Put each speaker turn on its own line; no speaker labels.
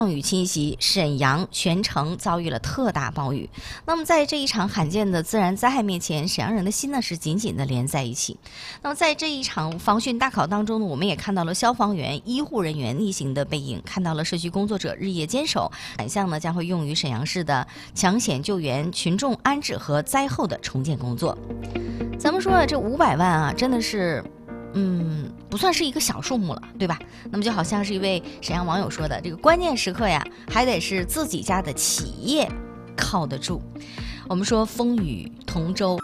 雨侵袭，沈阳全城遭遇了特大暴雨。那么在这一场罕见的自然灾害面前，沈阳人的心呢是紧紧的连在一起。那么在这一场防汛大考当中呢，我们也看到了消防员、医护人员逆行的背影，看到了社区工作者日夜坚守。款项呢将会用于沈阳市的抢险救援、群众安置和灾后的重建工作。咱们说了，这500万啊，真的是。不算是一个小数目了，对吧？那么就好像是一位沈阳网友说的，这个关键时刻呀，还得是自己家的企业靠得住。我们说风雨同舟，